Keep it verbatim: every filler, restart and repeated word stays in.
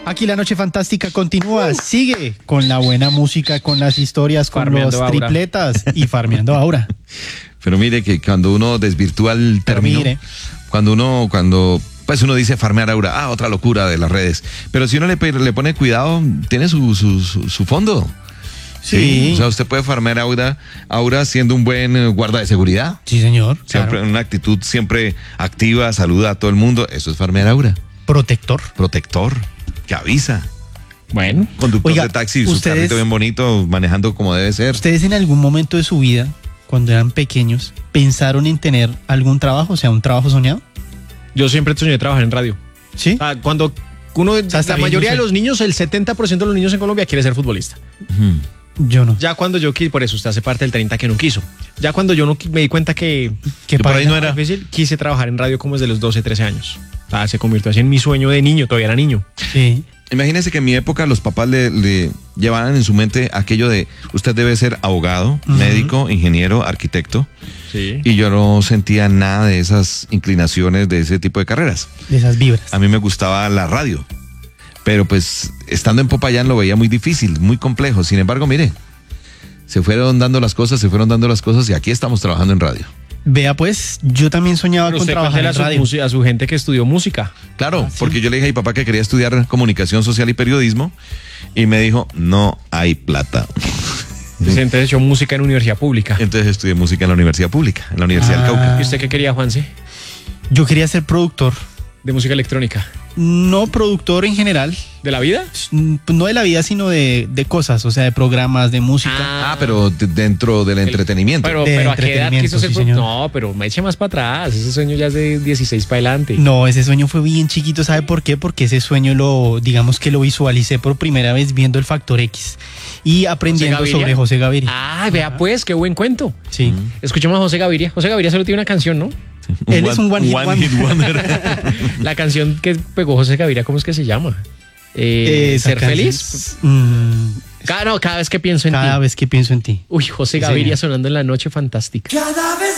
Aquí la noche fantástica continúa, sigue con la buena música, con las historias, con Farmeando los Aura. tripletas y farmeando Aura. Pero mire que cuando uno desvirtúa el Pero término, mire. cuando uno, cuando, pues uno dice farmear Aura, ah, otra locura de las redes. Pero si uno le, pe- le pone cuidado, tiene su, su, su, su fondo. Sí. O sea, usted puede farmear Aura, Aura siendo un buen eh, guarda de seguridad. Sí, señor. Siempre Claro. una actitud siempre activa, saluda a todo el mundo. Eso es farmear Aura. Protector. Protector, que avisa. Bueno, Conductor Oiga, de taxi, su ustedes- carrito bien bonito, manejando como debe ser. ¿Ustedes en algún momento de su vida, cuando eran pequeños, pensaron en tener algún trabajo, o sea, un trabajo soñado? yo siempre soñé trabajar en radio. Sí. O sea, cuando uno, sea, está la bien, mayoría yo de sé. los niños, el setenta por ciento de los niños en Colombia quiere ser futbolista. Ujú. Yo no. Ya cuando yo quise, por eso usted hace parte del treinta que no quiso. Ya cuando yo no qui- me di cuenta que Que Que por ahí no era. difícil, quise trabajar en radio como desde los doce, trece años. O sea, se convirtió así en mi sueño de niño, todavía era niño. Sí. Imagínese que en mi época los papás le, le llevaban en su mente aquello de usted debe ser abogado, Ujú. médico, ingeniero, arquitecto. Sí. Y yo no sentía nada de esas inclinaciones de ese tipo de carreras. De esas vibras. A mí me gustaba la radio. Pero pues estando en Popayán lo veía muy difícil, muy complejo. Sin embargo, mire, se fueron dando las cosas, se fueron dando las cosas y aquí estamos trabajando en radio. Vea pues, yo también soñaba Pero con usted trabajar cuéntele en a su, radio. musi- a su gente que estudió música. Claro, Ah, sí. porque yo le dije a mi papá que quería estudiar comunicación social y periodismo y me dijo, no hay plata. Entonces echó música en universidad pública. Entonces estudié música en la universidad pública, en la Universidad del Ah. Cauca. ¿Y usted qué quería, Juanse? Yo quería ser productor. De música electrónica. No productor en general, ¿De la vida? mm, no de la vida, sino de, de cosas, o sea, de programas, de música. Ah, pero de- dentro del entretenimiento. Pero, De pero ¿a qué edad entretenimiento, quiso ser sí, pro- señor. No, pero me eche más para atrás. Ese sueño ya es de dieciséis para adelante. No, ese sueño fue bien chiquito, ¿sabe por qué? Porque ese sueño lo, digamos que lo visualicé por primera vez viendo el Factor X y aprendiendo ¿José Gaviria? sobre José Gaviria. Ah, vea pues, qué buen cuento. Sí. Escuchemos a José Gaviria. José Gaviria solo tiene una canción, ¿no? Él es un one hit wonder. wonder. La canción que pegó José Gaviria, ¿cómo es que se llama? Eh, Eh, esa ¿Ser canción feliz? es- mm, Cada, no, cada vez que pienso en cada ti. vez que pienso en ti. Uy, José Sí, Gaviria señor. sonando en la noche fantástica. Cada vez